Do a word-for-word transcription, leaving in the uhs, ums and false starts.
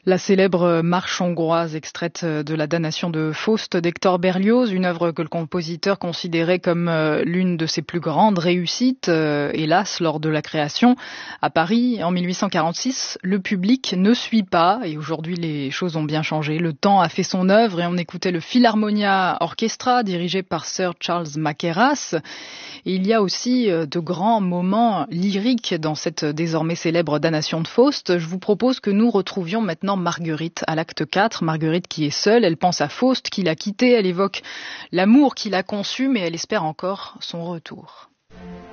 La célèbre marche hongroise extraite de la damnation de Faust d'Hector Berlioz, une œuvre que le compositeur considérait comme l'une de ses plus grandes réussites, euh, hélas, lors de la création. À Paris, en mille huit cent quarante-six, le public ne suit pas, et aujourd'hui les choses ont bien changé. Le temps a fait son œuvre et on écoutait le Philharmonia Orchestra, dirigé par Sir Charles Mackerras. Et il y a aussi de grands moments lyriques dans cette désormais célèbre damnation de Faust. Je vous propose que nous retrouvions maintenant Marguerite à l'acte quatre. Marguerite qui est seule, elle pense à Faust qui l'a quittée, elle évoque l'amour qu'il a conçu, mais elle espère encore son retour.